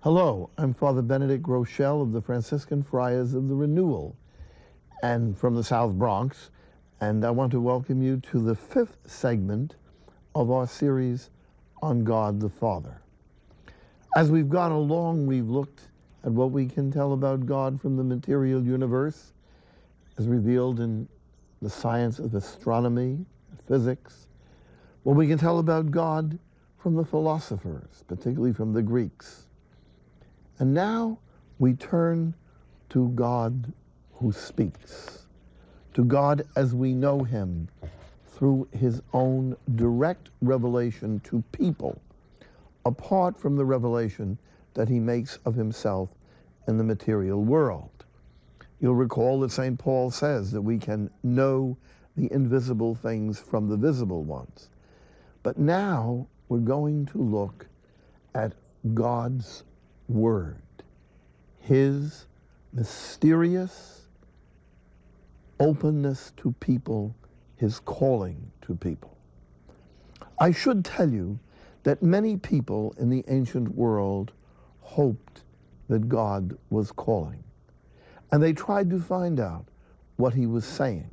Hello, I'm Father Benedict Rochelle of the Franciscan Friars of the Renewal and from the South Bronx, and I want to welcome you to the 5th segment of our series on God the Father. As we've gone along, we've looked at what we can tell about God from the material universe, as revealed in the science of astronomy, physics, what we can tell about God from the philosophers, particularly from the Greeks. And now we turn to God who speaks, to God as we know him through his own direct revelation to people, apart from the revelation that he makes of himself in the material world. You'll recall that St. Paul says that we can know the invisible things from the visible ones. But now we're going to look at God's Word, his mysterious openness to people, his calling to people. I should tell you that many people in the ancient world hoped that God was calling, and they tried to find out what he was saying.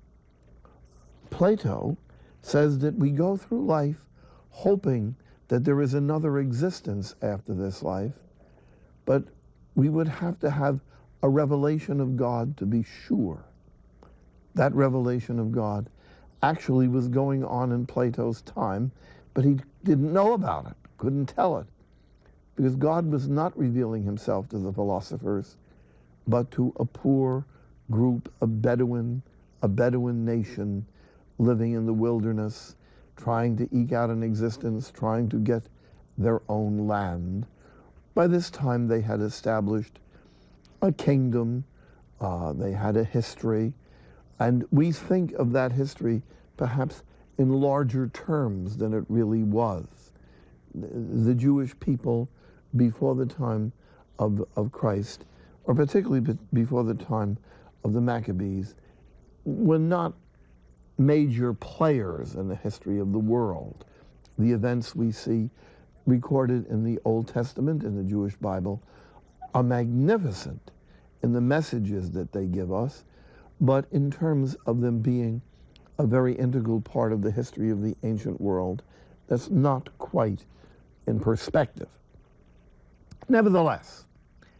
Plato says that we go through life hoping that there is another existence after this life, but we would have to have a revelation of God to be sure. That revelation of God actually was going on in Plato's time, but he didn't know about it, couldn't tell it, because God was not revealing himself to the philosophers, but to a poor group of a Bedouin nation living in the wilderness, trying to eke out an existence, trying to get their own land. By this time, they had established a kingdom, they had a history, and we think of that history perhaps in larger terms than it really was. The Jewish people before the time of Christ, or particularly before the time of the Maccabees, were not major players in the history of the world. The events we see recorded in the Old Testament, in the Jewish Bible, are magnificent in the messages that they give us, but in terms of them being a very integral part of the history of the ancient world, that's not quite in perspective. Nevertheless,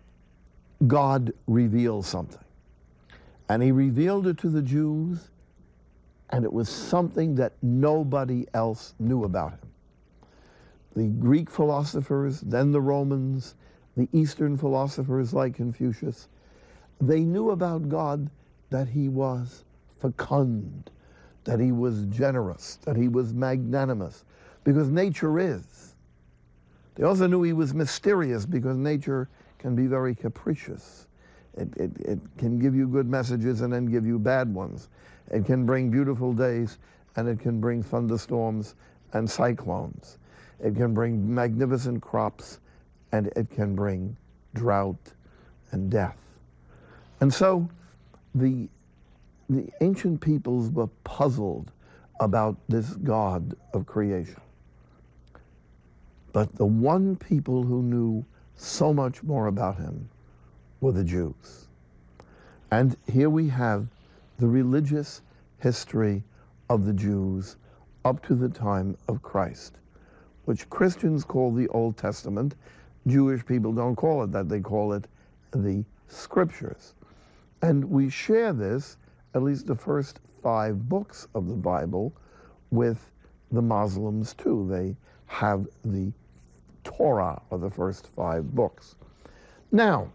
God reveals something, and he revealed it to the Jews, and it was something that nobody else knew about him. The Greek philosophers, then the Romans, the Eastern philosophers like Confucius, they knew about God that he was fecund, that he was generous, that he was magnanimous, because nature is. They also knew he was mysterious, because nature can be very capricious. It can give you good messages and then give you bad ones. It can bring beautiful days, and it can bring thunderstorms and cyclones. It can bring magnificent crops, and it can bring drought and death. And so the ancient peoples were puzzled about this God of creation. But the one people who knew so much more about him were the Jews. And here we have the religious history of the Jews up to the time of Christ, which Christians call the Old Testament. Jewish people don't call it that. They call it the Scriptures. And we share this, at least the first 5 books of the Bible, with the Muslims too. They have the Torah, or the first 5 books. Now,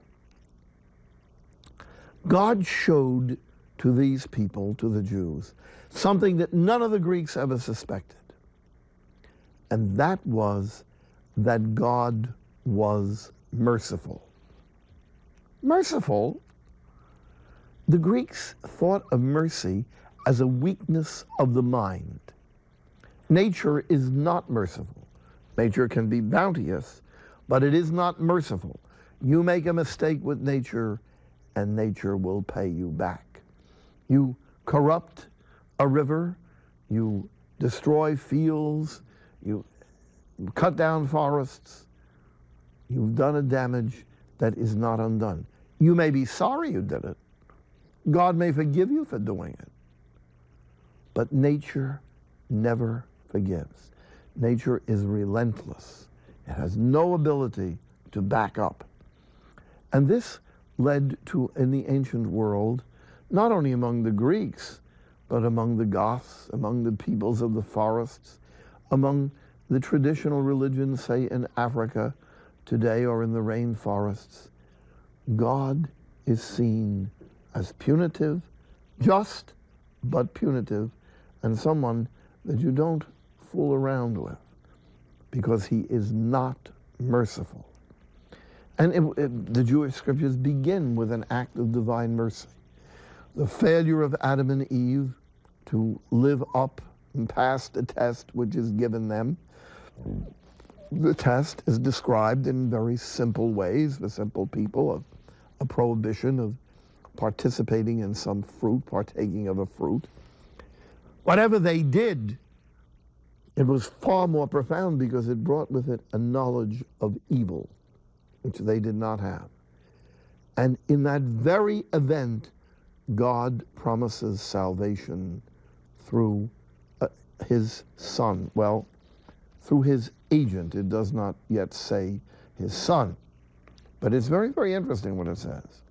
God showed to these people, to the Jews, something that none of the Greeks ever suspected. And that was that God was merciful. Merciful? The Greeks thought of mercy as a weakness of the mind. Nature is not merciful. Nature can be bounteous, but it is not merciful. You make a mistake with nature, and nature will pay you back. You corrupt a river, you destroy fields, you cut down forests, You've done a damage that is not undone. You may be sorry you did it. God may forgive you for doing it. But nature never forgives. Nature is relentless. It has no ability to back up. And this led to, in the ancient world, not only among the Greeks, but among the Goths, among the peoples of the forests, among the traditional religions, say in Africa today or in the rainforests, God is seen as punitive, just, but punitive, and someone that you don't fool around with, because he is not merciful. And the Jewish scriptures begin with an act of divine mercy. The failure of Adam and Eve to live up and pass the test which is given them. The test is described in very simple ways for simple people, a prohibition of participating in some fruit, partaking of a fruit. Whatever they did, it was far more profound because it brought with it a knowledge of evil, which they did not have. And in that very event, God promises salvation through his Son. Well, through his agent. It does not yet say his Son. But it's very, very interesting what it says.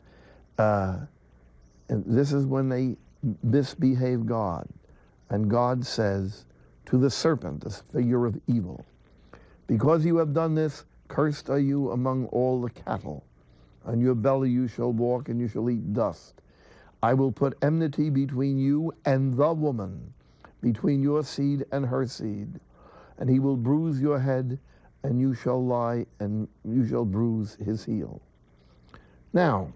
And this is when they misbehave God. And God says to the serpent, this figure of evil, because you have done this, cursed are you among all the cattle. On your belly you shall walk, and you shall eat dust. I will put enmity between you and the woman, between your seed and her seed. And he will bruise your head, and you shall lie, and you shall bruise his heel. Now,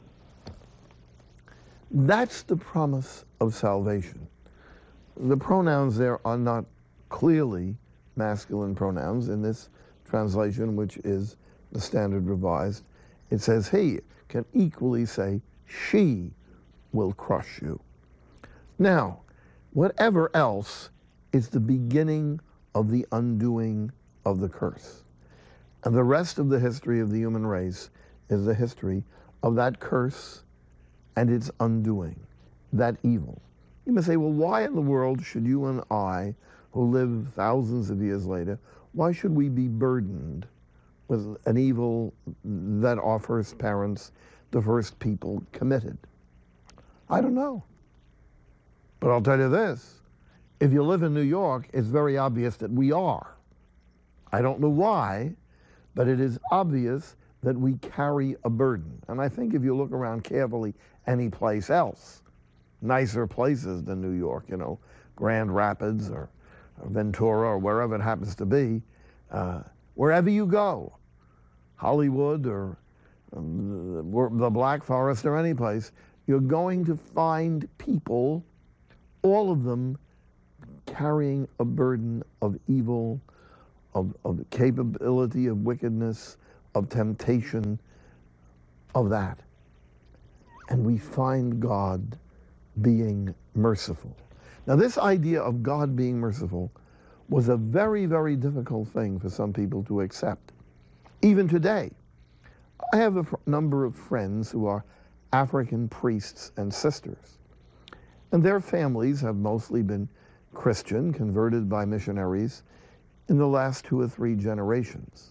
that's the promise of salvation. The pronouns there are not clearly masculine pronouns in this translation, which is the Standard Revised. It says he, can equally say she will crush you. Now, whatever else is the beginning of the undoing of the curse. And the rest of the history of the human race is the history of that curse and its undoing, that evil. You may say, well, why in the world should you and I, who live thousands of years later, why should we be burdened with an evil that our first parents, the first people, committed? I don't know. But I'll tell you this. If you live in New York, it's very obvious that we are. I don't know why, but it is obvious that we carry a burden. And I think if you look around carefully any place else, nicer places than New York, you know, Grand Rapids or Ventura or wherever it happens to be, wherever you go, Hollywood or the Black Forest or any place, you're going to find people, all of them, carrying a burden of evil, of capability of wickedness, of temptation, of that. And we find God being merciful. Now, this idea of God being merciful was a very, very difficult thing for some people to accept. Even today, I have a number of friends who are African priests and sisters, and their families have mostly been Christian, converted by missionaries in the last 2 or 3 generations.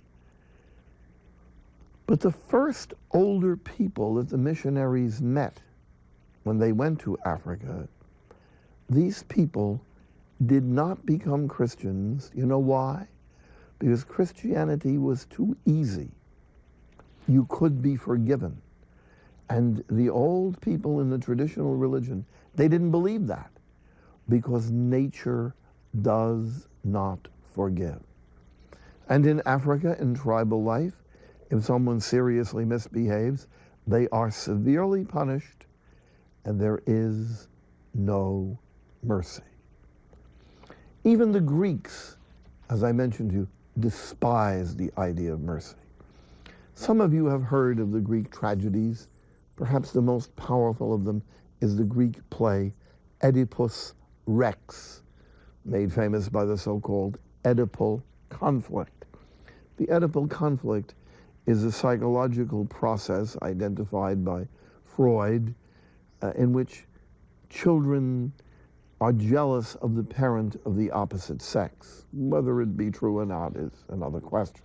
But the first older people that the missionaries met when they went to Africa, these people did not become Christians. You know why? Because Christianity was too easy. You could be forgiven. And the old people in the traditional religion, they didn't believe that, because nature does not forgive. And in Africa, in tribal life, if someone seriously misbehaves, they are severely punished, and there is no mercy. Even the Greeks, as I mentioned to you, despised the idea of mercy. Some of you have heard of the Greek tragedies. Perhaps the most powerful of them is the Greek play Oedipus Rex, made famous by the so-called Oedipal conflict. The Oedipal conflict is a psychological process identified by Freud in which children are jealous of the parent of the opposite sex. Whether it be true or not is another question.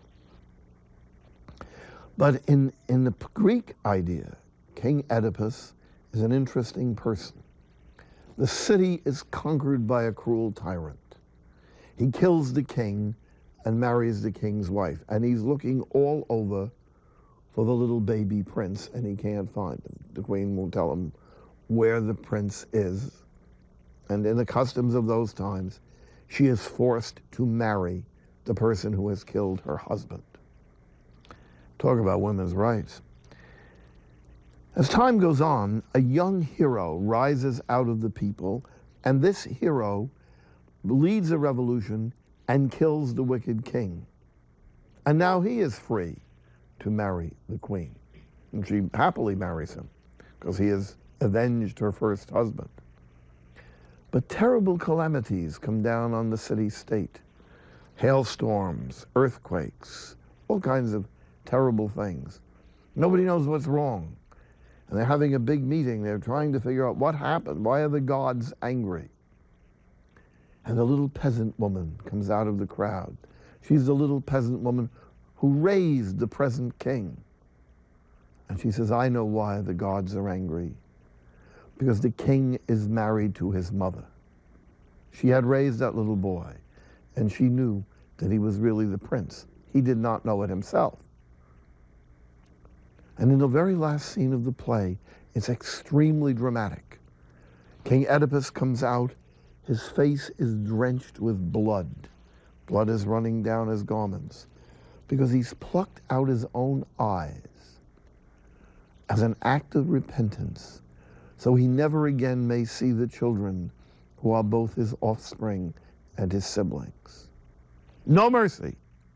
But in the Greek idea, King Oedipus is an interesting person. The city is conquered by a cruel tyrant. He kills the king and marries the king's wife, and he's looking all over for the little baby prince, and he can't find him. The queen won't tell him where the prince is. And in the customs of those times, she is forced to marry the person who has killed her husband. Talk about women's rights. As time goes on, a young hero rises out of the people, and this hero leads a revolution and kills the wicked king. And now he is free to marry the queen. And she happily marries him because he has avenged her first husband. But terrible calamities come down on the city-state. Hailstorms, earthquakes, all kinds of terrible things. Nobody knows what's wrong. And they're having a big meeting. They're trying to figure out what happened. Why are the gods angry? And the little peasant woman comes out of the crowd. She's the little peasant woman who raised the present king. And she says, I know why the gods are angry. Because the king is married to his mother. She had raised that little boy, and she knew that he was really the prince. He did not know it himself. And in the very last scene of the play, it's extremely dramatic. King Oedipus comes out. His face is drenched with blood. Blood is running down his garments because he's plucked out his own eyes as an act of repentance, so he never again may see the children who are both his offspring and his siblings. No mercy.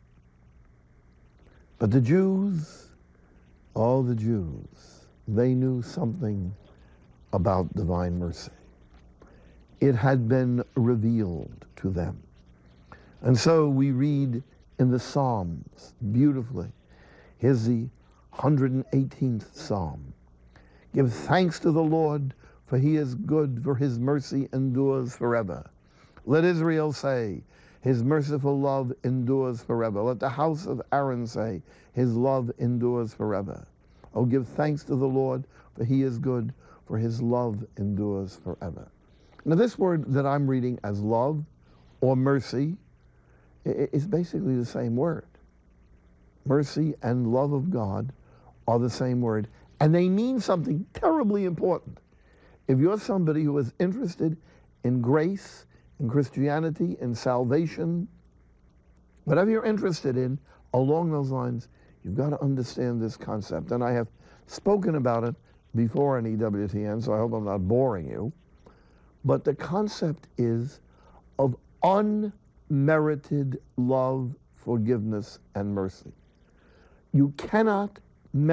But the Jews, all the Jews, they knew something about divine mercy. It had been revealed to them. And so we read in the Psalms beautifully. Here's the 118th Psalm. Give thanks to the Lord, for he is good, for his mercy endures forever. Let Israel say, his merciful love endures forever. Let the house of Aaron say, his love endures forever. Oh, give thanks to the Lord, for he is good, for his love endures forever. Now, this word that I'm reading as love or mercy is basically the same word. Mercy and love of God are the same word, and they mean something terribly important. If you're somebody who is interested in grace, in Christianity, in salvation, whatever you're interested in, along those lines, you've got to understand this concept. And I have spoken about it before in EWTN, so I hope I'm not boring you. But the concept is of unmerited love, forgiveness, and mercy. You cannot